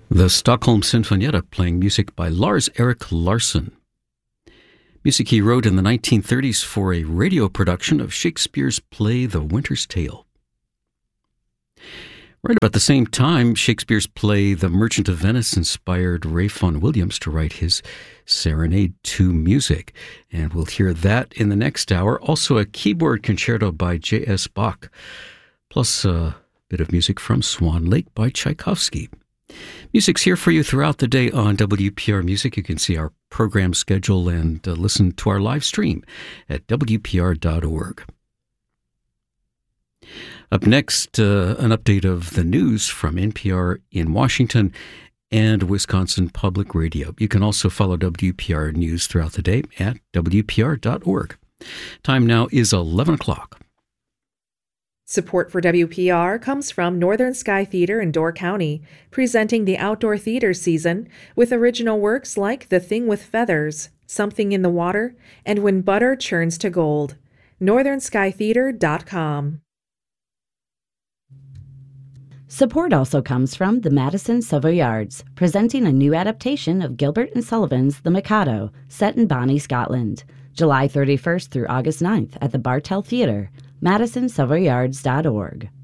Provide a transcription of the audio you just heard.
The Stockholm Sinfonietta, playing music by Lars-Erik Larsson. Music he wrote in the 1930s for a radio production of Shakespeare's play The Winter's Tale. Right about the same time, Shakespeare's play The Merchant of Venice inspired Ray Vaughan Williams to write his Serenade to music, and we'll hear that in the next hour. Also a keyboard concerto by J.S. Bach, plus a bit of music from Swan Lake by Tchaikovsky. Music's here for you throughout the day on WPR Music. You can see our program schedule and listen to our live stream at WPR.org. Up next, an update of the news from NPR in Washington and Wisconsin Public Radio. You can also follow WPR News throughout the day at WPR.org. Time now is 11 o'clock. Support for WPR comes from Northern Sky Theater in Door County, presenting the outdoor theater season with original works like The Thing with Feathers, Something in the Water, and When Butter Churns to Gold. NorthernSkyTheater.com. Support also comes from the Madison Savoyards, presenting a new adaptation of Gilbert and Sullivan's The Mikado, set in Bonnie, Scotland, July 31st through August 9th at the Bartell Theatre, MadisonSavoyards.org.